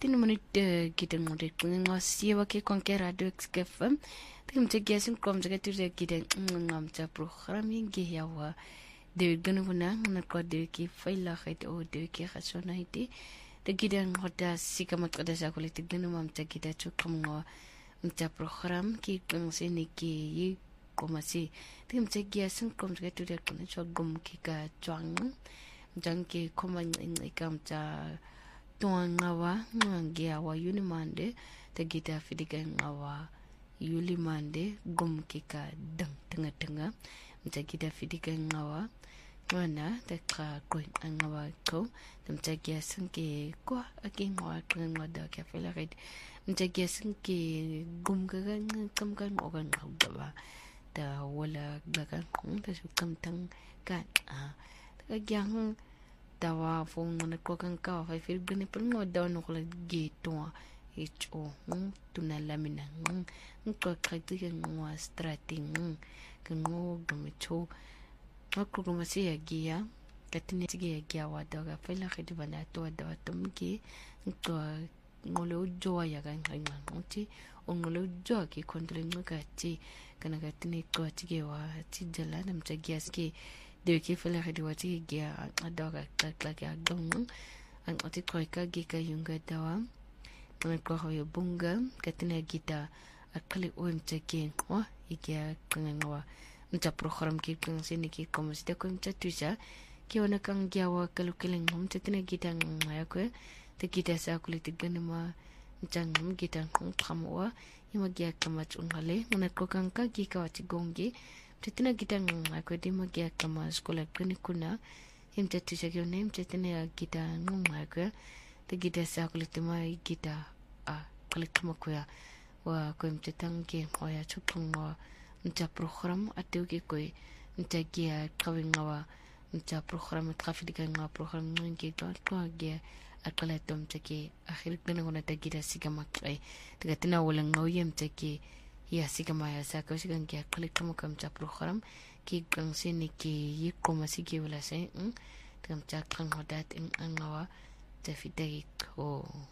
Tino minute kita ngode ngasiwa ke konke radio XFM. Tim tegesin kom jaga tire kita ngam cha programming ge yawa. De ganu buna na ko de ki faila khait o de ki khasona iti. De kita ngoda sikamat kada sa kulit ganu mam cha kita chukum ngo mcha program ki kang sini ki yi komasi. Tim tegesin kom jaga tire kuna chogum ki ka chwang. Jang ki komang ikam cha tuan ngawa ngangi awa yuni mande te gita fidiga ngawa yuli mande gum kika dang tengah-tengah mca gita fidiga ngawa mana te ka koin ngawa ko mca gia sengke kwa aki ngawa ngawa da ka fela red mca gia sengke gum gaga kam kan ogan ngawa da wala gaga ta sukam tang kan ta gia dawa fong na ko kan ka fa fir gani pun ngo daw no ko geto ho tuna lamina ko krati ngo strating kan ngo gamicho ko gumasi ya gia katini tige ya gia wa daga fa la khidi bana to dawa tumki ko ngolo joa ya kan kan ngoti ngolo joa ki kontrol ngati kana katini ko tige wa ti jala nam tagia ski de ki fela khidi wati gia adoga klak ya dong ang oti koika gika yunga dawa ng ko hoyo bunga katina gita akali om cheke wa ikia kangwa mcha program ki kang sini ki komste ko mcha tuja ki ona kang giawa kalukileng hom chatina gita ngaya ko te gita sa kulit ganima mchang gita khamwa ima gia kamat ungale ng ko kang ka gika wati gongi tetina kita ngako di magia kama sekolah klinikuna him tetu sakyo nem tetina kita ngako te kita sa kulitima kita kulikma koya wa ko mtetang ge koya chupung wa mta program atu ge koy mta gia kawingawa mta program trafika nga program ngi to ge akala tom teke akhir kana ngona te kita sigama kai te tina wala ngoyem teke ya sigama ya sa ko sigan kia klik kamu kam cha program ki gang sini ki yiko masigi wala se kam cha kang hodat in angawa te fidai ko